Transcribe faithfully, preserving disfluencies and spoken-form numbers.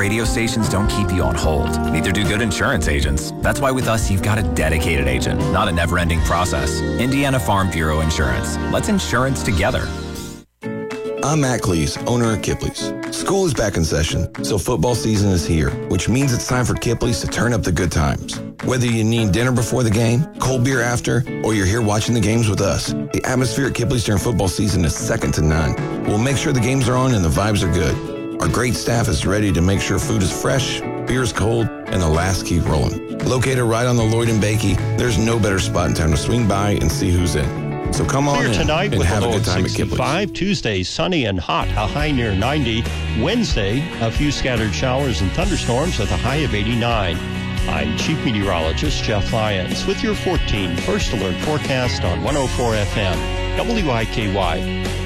radio stations don't keep you on hold. Neither do good insurance agents. That's why with us, you've got a dedicated agent, not a never-ending process. Indiana Farm Bureau Insurance. Let's insurance together. I'm Matt Cleese, owner of Kipley's. School is back in session, so football season is here, which means it's time for Kipley's to turn up the good times. Whether you need dinner before the game, cold beer after, or you're here watching the games with us, the atmosphere at Kipley's during football season is second to none. We'll make sure the games are on and the vibes are good. Our great staff is ready to make sure food is fresh, beer is cold, and the laughs keep rolling. Located right on the Lloyd and Bakey, there's no better spot in town to swing by and see who's in. So come on Clear in tonight and with have a a low good at time at sixty-five. Kipley's. Tuesday, sunny and hot, a high near ninety. Wednesday, a few scattered showers and thunderstorms with a high of eighty-nine. I'm Chief Meteorologist Jeff Lyons with your fourteen First Alert forecast on one oh four F M, W I K Y.